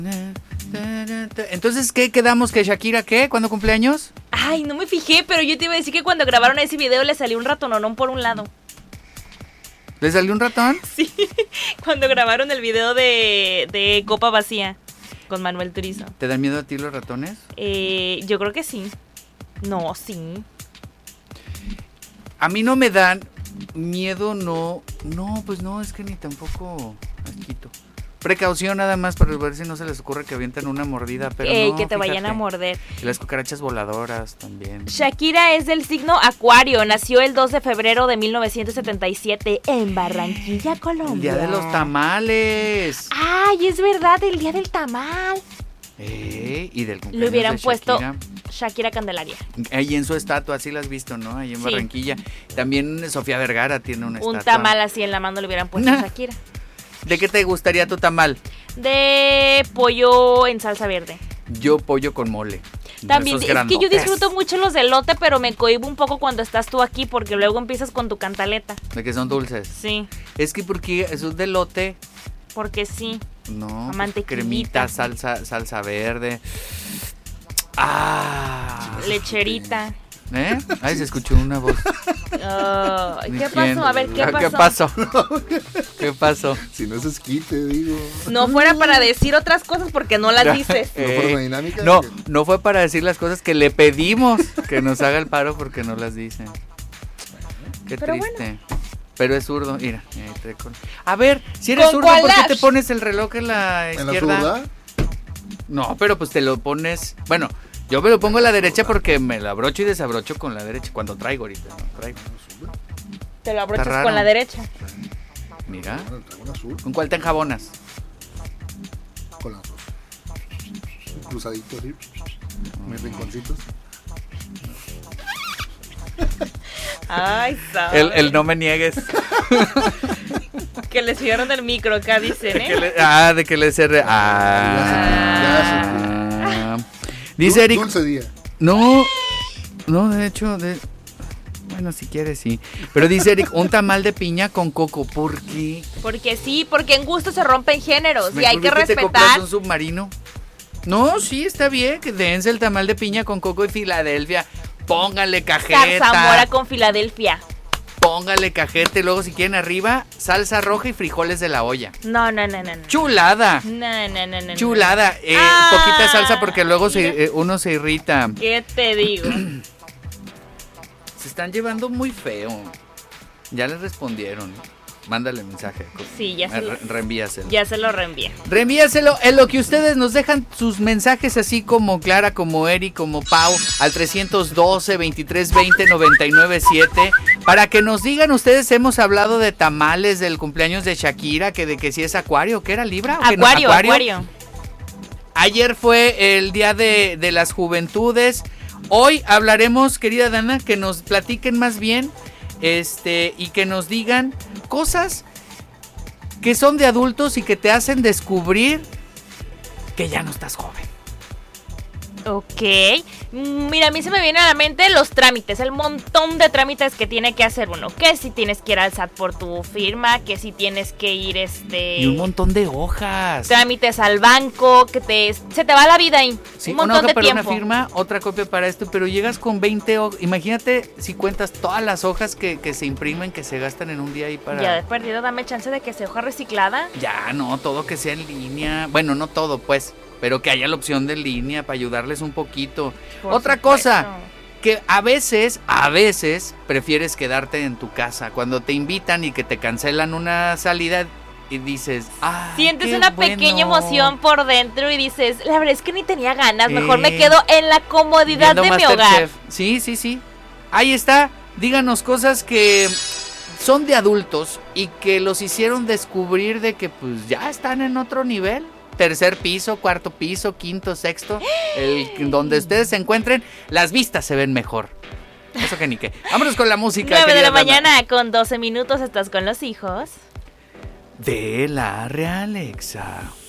Entonces, ¿qué quedamos? ¿Que Shakira qué? ¿Cuándo cumpleaños? Ay, no me fijé, pero yo te iba a decir que cuando grabaron ese video le salió un ratononón por un lado. ¿Le salió un ratón? Sí, cuando grabaron el video de Copa Vacía con Manuel Turizo. ¿Te dan miedo a ti los ratones? Yo creo que sí. No, sí. A mí no me dan miedo, no. No, pues no, es que ni tampoco asquito. Precaución nada más para ver si no se les ocurre que avientan una mordida, pero no, que te vayan a morder. Y las cucarachas voladoras también. Shakira es del signo Acuario, nació el 2 de febrero de 1977 en Barranquilla, Colombia. El día de los tamales. Ay, es verdad, el día del tamal. Y del cumpleaños Le hubieran de puesto Shakira. Shakira Candelaria. Ahí en su estatua, así la has visto, ¿no? Ahí en Sí. Barranquilla. También Sofía Vergara tiene una estatua. Un tamal así en la mano le hubieran puesto a Shakira. ¿De qué te gustaría tu tamal? De pollo en salsa verde. Yo pollo con mole. También, Esos es que yo grandotes. disfruto mucho los de elote, pero me cohíbo un poco cuando estás tú aquí porque luego empiezas con tu cantaleta. De que son dulces. Sí, Es que porque esos de elote, porque sí. no, pues, Mantequillita. cremita, salsa verde. Lecherita. ¿Eh? Ay, se escuchó una voz. ¿Qué ¿Quién? pasó? A ver, ¿qué pasó? ¿Qué pasó? ¿Qué pasó? Si no es esquite, digo. No fuera para decir otras cosas porque no las dices. ¿No fue una dinámica? No fue para decir las cosas que le pedimos que nos haga el paro porque no las dicen. Qué Pero triste. bueno. Pero es zurdo, mira. A ver, si eres ¿Con zurdo, cuál ¿por qué lash? te pones el reloj en la ¿En la izquierda? zurda? No, pero pues te lo pones. Bueno, yo me lo pongo a la derecha porque me lo abrocho y desabrocho con la derecha. Cuando traigo ahorita, ¿no? Traigo. Te lo abrochas Está raro. con la derecha. Mira. Bueno, traigo una azul ¿Con cuál te enjabonas? con las dos. Cruzaditos, así. Mis rinconcitos. Ay, sabes. El no me niegues. Que le subieron el micro acá, dicen, ¿eh? De que le cerré. Dice Eric. Dulce día. No, de hecho, bueno, si quieres, sí. Pero dice Eric, un tamal de piña con coco. ¿Por qué? Porque sí, porque en gusto se rompen géneros y hay Mejor que te compras respetar. un submarino. No, sí, está bien. Que dense el tamal de piña con coco de Filadelfia. Póngale cajeta. Zarzamora con Filadelfia. Póngale cajeta y luego si quieren arriba, salsa roja y frijoles de la olla. No. Chulada. No. Chulada. Poquita salsa porque luego uno se irrita. ¿Qué te digo? Se están llevando muy feo. Ya les respondieron. Mándale mensaje. Sí, ya se lo, Reenvíaselo. ya se lo reenvía. Reenvíaselo en lo que ustedes nos dejan sus mensajes así como Clara, como Eri, como Pau al 312-2320-997 para que nos digan ustedes. Hemos hablado de tamales, del cumpleaños de Shakira, que de que si es Acuario, ¿qué era Libra? ¿O que no? Acuario. Ayer fue el día de las juventudes. Hoy hablaremos, querida Dana, que nos platiquen más bien y que nos digan cosas que son de adultos y que te hacen descubrir que ya no estás joven. Ok. Mira, a mí se me viene a la mente los trámites, el montón de trámites que tiene que hacer uno. Que si tienes que ir al SAT por tu firma, que si tienes que ir Y un montón de hojas. trámites al banco, se te va la vida ahí. Sí, un montón una hoja de para tiempo. una firma, otra copia para esto, pero llegas con 20 hojas. Imagínate si cuentas todas las hojas que se imprimen, que se gastan en un día ahí para... Ya de perdido, dame chance de que sea hoja reciclada. Ya, no, todo que sea en línea. Bueno, no todo, pues, pero que haya la opción de línea para ayudarles un poquito. Por Otra supuesto. cosa, que a veces prefieres quedarte en tu casa. Cuando te invitan y que te cancelan una salida y dices, Sientes qué una bueno. pequeña emoción por dentro y dices, la verdad es que ni tenía ganas, mejor me Eh, quedo en la comodidad Viendo de mi hogar. MasterChef. Sí. Ahí está. Díganos cosas que son de adultos y que los hicieron descubrir de que pues ya están en otro nivel. Tercer piso, cuarto piso, quinto, sexto, donde ustedes se encuentren, las vistas se ven mejor. Eso que ni qué. Vámonos con la música. 9 de querida la Dana. mañana con 12 minutos estás con los hijos. De la Realexa.